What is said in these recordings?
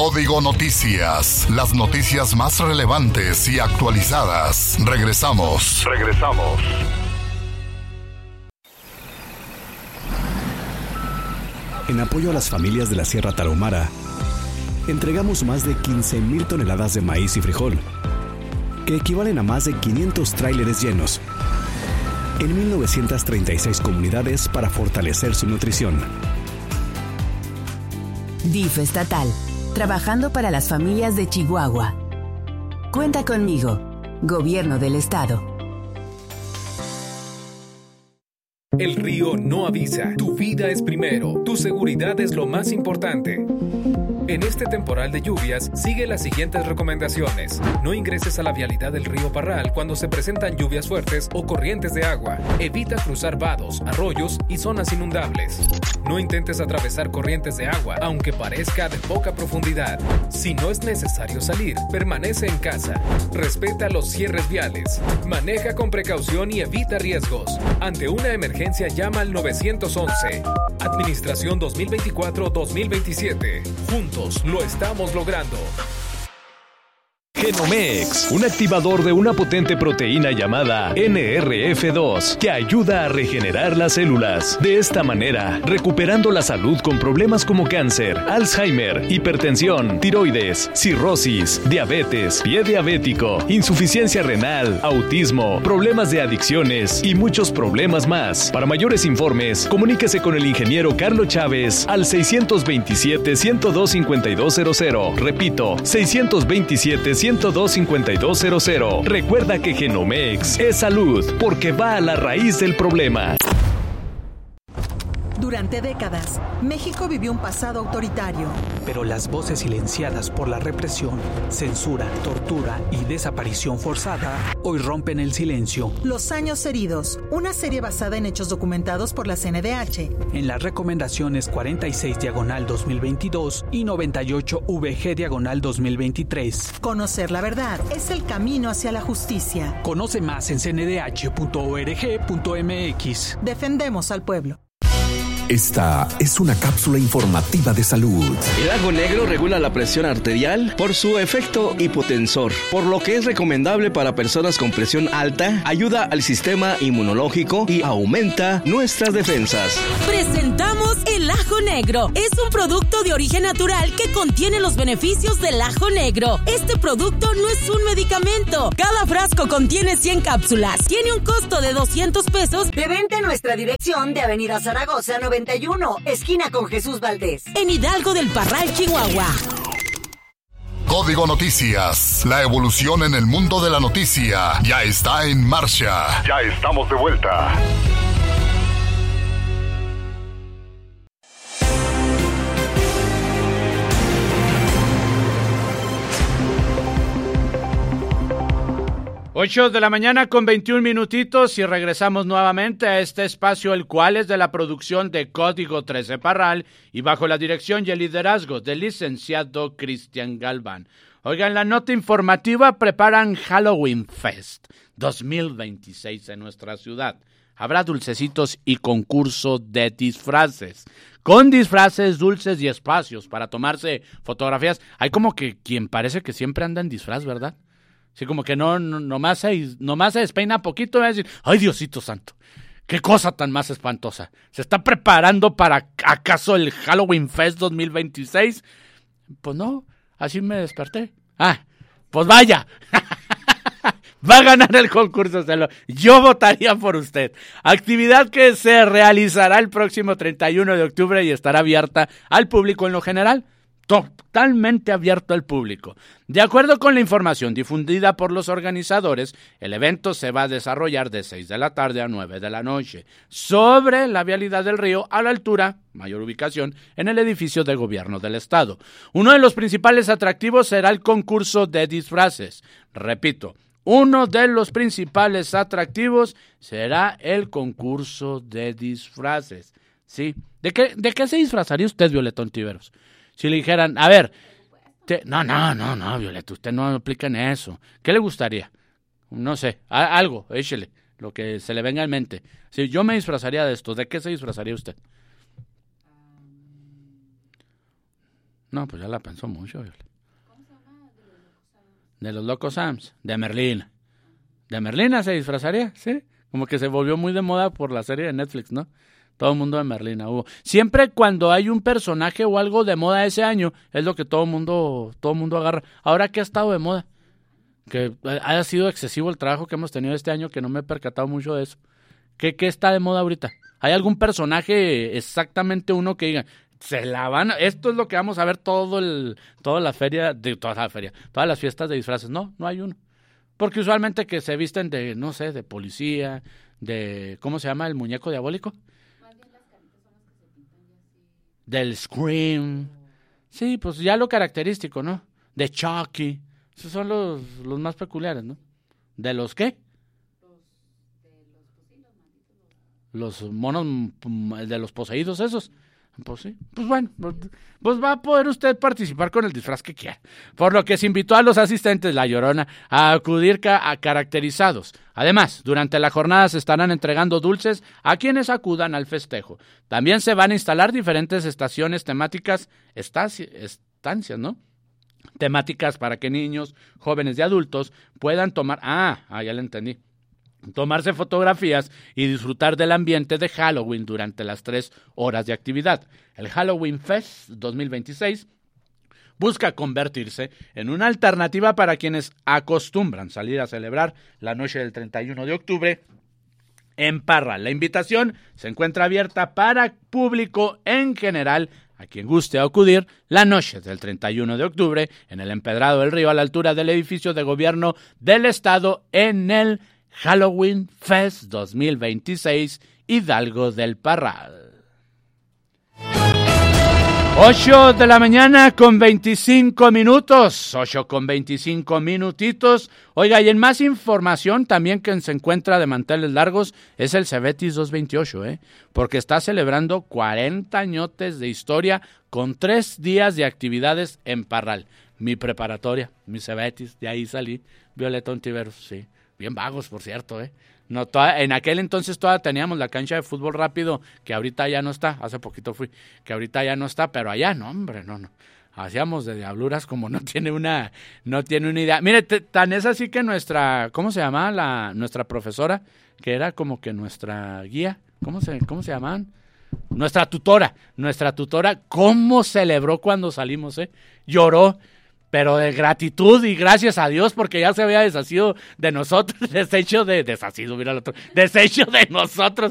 Código Noticias, las noticias más relevantes y actualizadas. Regresamos. En apoyo a las familias de la Sierra Tarahumara, entregamos más de 15,000 toneladas de maíz y frijol, que equivalen a más de 500 tráileres llenos, en 1,936 comunidades para fortalecer su nutrición. DIF estatal, trabajando para las familias de Chihuahua. Cuenta conmigo, Gobierno del Estado. El río no avisa. Tu vida es primero. Tu seguridad es lo más importante. En este temporal de lluvias, sigue las siguientes recomendaciones. No ingreses a la vialidad del río Parral cuando se presentan lluvias fuertes o corrientes de agua. Evita cruzar vados, arroyos y zonas inundables. No intentes atravesar corrientes de agua, aunque parezca de poca profundidad. Si no es necesario salir, permanece en casa. Respeta los cierres viales. Maneja con precaución y evita riesgos. Ante una emergencia, llama al 911. Administración 2024-2027. Juntos lo estamos logrando. Genomex, un activador de una potente proteína llamada NRF2 que ayuda a regenerar las células. De esta manera, recuperando la salud con problemas como cáncer, Alzheimer, hipertensión, tiroides, cirrosis, diabetes, pie diabético, insuficiencia renal, autismo, problemas de adicciones y muchos problemas más. Para mayores informes, comuníquese con el ingeniero Carlos Chávez al 627-102-5200. Repito, 627-102-5200. Recuerda que Genomex es salud porque va a la raíz del problema. Durante décadas, México vivió un pasado autoritario. Pero las voces silenciadas por la represión, censura, tortura y desaparición forzada hoy rompen el silencio. Los años heridos, una serie basada en hechos documentados por la CNDH. En las recomendaciones 46/2022 y 98VG/2023. Conocer la verdad es el camino hacia la justicia. Conoce más en cndh.org.mx. Defendemos al pueblo. Esta es una cápsula informativa de salud. El ajo negro regula la presión arterial por su efecto hipotensor, por lo que es recomendable para personas con presión alta, ayuda al sistema inmunológico y aumenta nuestras defensas. Presentamos el ajo negro. Es un producto de origen natural que contiene los beneficios del ajo negro. Este producto no es un medicamento. Cada frasco contiene 100 cápsulas. Tiene un costo de 200 pesos. De venta en nuestra dirección de Avenida Zaragoza 91, esquina con Jesús Valdés. En Hidalgo del Parral, Chihuahua. Código Noticias, la evolución en el mundo de la noticia ya está en marcha. Ya estamos de vuelta. Ocho de la mañana con 21 minutitos y regresamos nuevamente a este espacio, el cual es de la producción de Código 13 Parral y bajo la dirección y el liderazgo del licenciado Cristian Galván. Oigan, la nota informativa: preparan Halloween Fest 2026 en nuestra ciudad. Habrá dulcecitos y concurso de disfraces. Con disfraces, dulces y espacios para tomarse fotografías. Hay como que quien parece que siempre anda en disfraz, ¿verdad? Sí, como que nomás se despeina poquito y va a decir: ¡ay, Diosito santo! ¡Qué cosa tan más espantosa! ¿Se está preparando para acaso el Halloween Fest 2026? Pues no, así me desperté. Pues vaya. Va a ganar el concurso. Yo votaría por usted. Actividad que se realizará el próximo 31 de octubre y estará abierta al público en lo general. Totalmente abierto al público. De acuerdo con la información difundida por los organizadores, el evento se va a desarrollar de 6 de la tarde a 9 de la noche, sobre la vialidad del río, a la altura, mayor ubicación, en el edificio de gobierno del estado. Uno de los principales atractivos será el concurso de disfraces. Repito, uno de los principales atractivos será el concurso de disfraces. ¿Sí? ¿De qué se disfrazaría usted, Violeta Ontiveros? Si le dijeran, a ver, no, Violeta, usted no aplica en eso. ¿Qué le gustaría? No sé, algo, échele, lo que se le venga en mente. Si yo me disfrazaría de esto, ¿de qué se disfrazaría usted? No, pues ya la pensó mucho. ¿Cómo se llama? De los Locos Adams. De Merlina. ¿De Merlina se disfrazaría? Sí. Como que se volvió muy de moda por la serie de Netflix, ¿no? Todo el mundo de Merlina hubo. Siempre cuando hay un personaje o algo de moda ese año, es lo que todo el mundo agarra. Ahora, ¿qué ha estado de moda? Que haya sido excesivo el trabajo que hemos tenido este año, que no me he percatado mucho de eso. ¿Qué está de moda ahorita? ¿Hay algún personaje, exactamente uno que diga, se la van esto es lo que vamos a ver todas las fiestas de disfraces? No hay uno. Porque usualmente que se visten de, no sé, de policía, de, ¿cómo se llama el muñeco diabólico? Del Scream. Sí, pues ya lo característico, ¿no? De Chucky. Esos son los más peculiares, ¿no? ¿De los qué? Los monos, de los poseídos esos. Pues sí, pues bueno, pues va a poder usted participar con el disfraz que quiera. Por lo que se invitó a los asistentes La Llorona a acudir a caracterizados. Además, durante la jornada se estarán entregando dulces a quienes acudan al festejo. También se van a instalar diferentes estaciones temáticas, estancias, ¿no? Temáticas para que niños, jóvenes y adultos puedan tomar... ya le entendí. Tomarse fotografías y disfrutar del ambiente de Halloween durante las 3 horas de actividad. El Halloween Fest 2026 busca convertirse en una alternativa para quienes acostumbran salir a celebrar la noche del 31 de octubre en Parral. La invitación se encuentra abierta para público en general, a quien guste acudir la noche del 31 de octubre en el Empedrado del Río, a la altura del edificio de gobierno del estado, en el Halloween Fest 2026, Hidalgo del Parral. 8 de la mañana con 25 minutos. 8 con 25 minutitos. Oiga, y en más información también que se encuentra de manteles largos es el Cebetis 228, porque está celebrando 40 añotes de historia con 3 días de actividades en Parral. Mi preparatoria, mi Cebetis, de ahí salí. Violeta Ontiveros, sí. Bien vagos, por cierto, No, en aquel entonces todavía teníamos la cancha de fútbol rápido, que ahorita ya no está, hace poquito fui, que ahorita ya no está, pero allá no, hombre, no. Hacíamos de diabluras como no tiene una idea. Mire, tan es así que nuestra, ¿cómo se llamaba nuestra profesora? Que era como que nuestra guía, ¿cómo se llamaban? Nuestra tutora, ¿cómo celebró cuando salimos, Lloró. Pero de gratitud y gracias a Dios, porque ya se había deshecho de nosotros, deshecho de nosotros,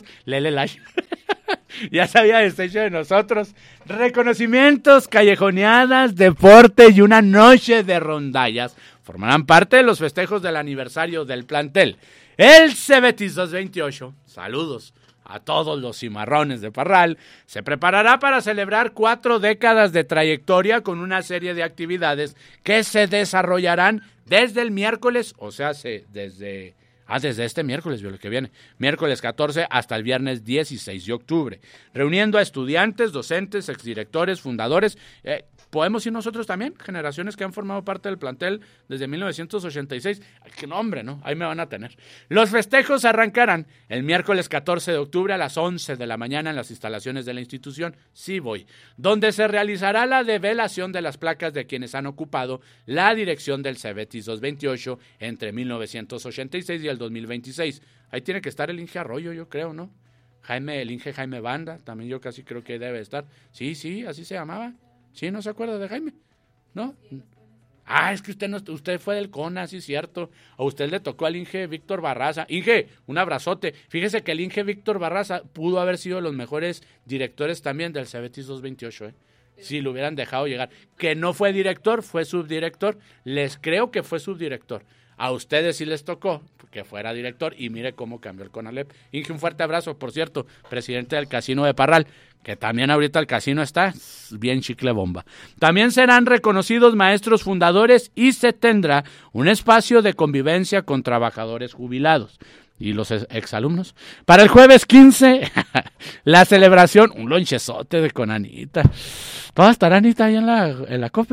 ya se había deshecho de nosotros. Reconocimientos, callejoneadas, deporte y una noche de rondallas formarán parte de los festejos del aniversario del plantel. El Cebetis 228, saludos a todos los cimarrones de Parral, se preparará para celebrar 4 décadas de trayectoria con una serie de actividades que se desarrollarán desde el miércoles, o sea, desde este miércoles, lo que viene, miércoles 14 hasta el viernes 16 de octubre, reuniendo a estudiantes, docentes, exdirectores, fundadores. Podemos ir nosotros también, generaciones que han formado parte del plantel desde 1986. ¡Qué nombre, ¿no? Ahí me van a tener. Los festejos arrancarán el miércoles 14 de octubre a las 11 de la mañana en las instalaciones de la institución, sí voy, donde se realizará la develación de las placas de quienes han ocupado la dirección del Cebetis 228 entre 1986 y el 2026. Ahí tiene que estar el Inge Arroyo, yo creo, ¿no? El Inge Jaime Banda, también yo casi creo que debe estar. Sí, así se llamaba. ¿Sí? ¿No se acuerda de Jaime? ¿No? Es que usted fue del CONA, sí, cierto. A usted le tocó al Inge Víctor Barraza. Inge, un abrazote. Fíjese que el Inge Víctor Barraza pudo haber sido de los mejores directores también del Cebetis 228, Si lo hubieran dejado llegar. Que no fue director, fue subdirector. Les creo que fue subdirector. A ustedes sí les tocó que fuera director y mire cómo cambió el CONALEP. Inge, un fuerte abrazo, por cierto, presidente del Casino de Parral, que también ahorita el casino está bien chicle bomba. También serán reconocidos maestros fundadores y se tendrá un espacio de convivencia con trabajadores jubilados y los exalumnos. Para el jueves 15, la celebración, un lonchezote con Anita. ¿Va a estar Anita ahí en la COPE?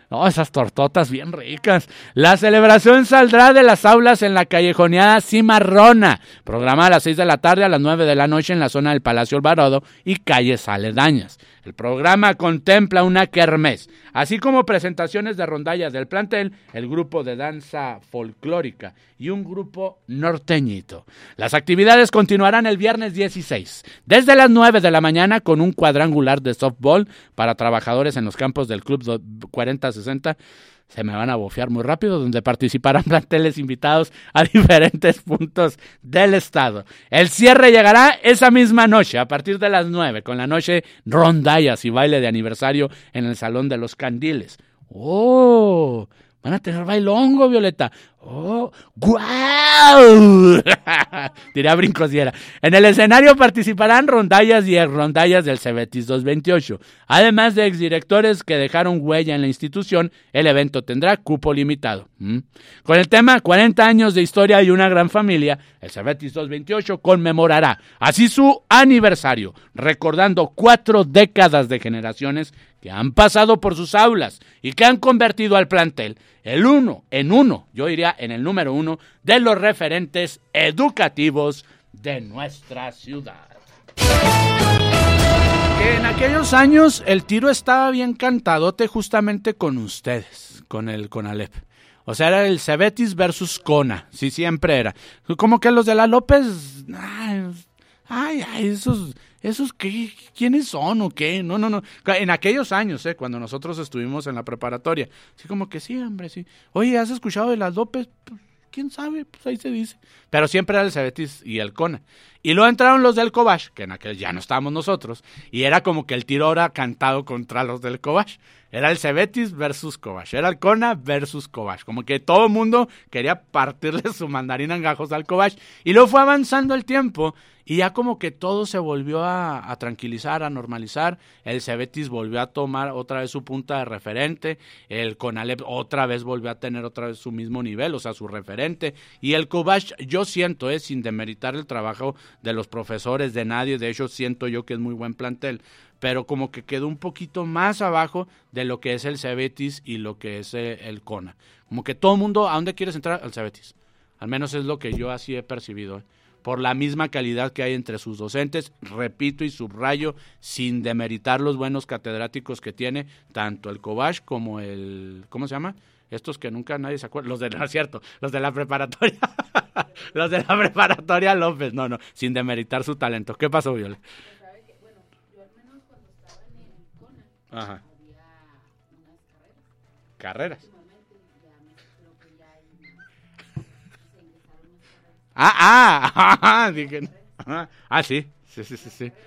No, esas tortotas bien ricas. La celebración saldrá de las aulas en la callejoneada Cimarrona, programada a las 6 de la tarde a las 9 de la noche en la zona del Palacio Alvarado y calles aledañas. El programa contempla una kermés, así como presentaciones de rondallas del plantel, el grupo de danza folclórica y un grupo norteñito. Las actividades continuarán el viernes 16, desde las 9 de la mañana con un cuadrangular de softball para trabajadores en los campos del Club 4060. Se me van a bofear muy rápido, donde participarán planteles invitados a diferentes puntos del estado. El cierre llegará esa misma noche, a partir de las 9, con la noche rondallas y baile de aniversario en el Salón de los Candiles. ¡Oh! Van a tener bailongo, Violeta. ¡Oh! ¡Guau! Diría Brincosiera. En el escenario participarán rondallas y exrondallas del Cebetis 228. Además de exdirectores que dejaron huella en la institución, el evento tendrá cupo limitado. Con el tema 40 años de historia y una gran familia, el Cebetis 228 conmemorará así su aniversario, recordando 4 décadas de generaciones que han pasado por sus aulas y que han convertido al plantel yo diría en el número 1 de los referentes educativos de nuestra ciudad. Que en aquellos años el tiro estaba bien cantadote justamente con ustedes, con el CONALEP. O sea, era el Cebetis versus CONA, sí, siempre era. Como que los de la López, esos ¿quiénes son o qué? No. En aquellos años, cuando nosotros estuvimos en la preparatoria, así como que sí, hombre, sí. Oye, ¿has escuchado de las López? Pues, ¿quién sabe? Pues ahí se dice. Pero siempre era el Cebetis y el CONA. Y luego entraron los del Cobach, que en aquel ya no estábamos nosotros, y era como que el tiro era cantado contra los del Cobach. Era el Cebetis versus Cobach, era el CONA versus Cobach. Como que todo el mundo quería partirle su mandarina en gajos al Cobach. Y luego fue avanzando el tiempo, y ya como que todo se volvió a tranquilizar, a normalizar. El Cebetis volvió a tomar otra vez su punta de referente. El CONALEP otra vez volvió a tener otra vez su mismo nivel, o sea, su referente. Y el Cobach, yo siento, sin demeritar el trabajo de los profesores, de nadie, de hecho siento yo que es muy buen plantel, pero como que quedó un poquito más abajo de lo que es el Cebetis y lo que es el CONA. Como que todo el mundo, ¿a dónde quieres entrar? Al Cebetis. Al menos es lo que yo así he percibido, por la misma calidad que hay entre sus docentes, repito y subrayo, sin demeritar los buenos catedráticos que tiene, tanto el Cobach como el, ¿cómo se llama? Estos que nunca nadie se acuerda, los de la preparatoria, los de la preparatoria López, no, sin demeritar su talento. ¿Qué pasó, Viola? Bueno, yo al menos cuando estaba en el CONA, Ajá. había unas ¿Carreras? Creo que ya se ingresaron unas carreras. Dije, sí.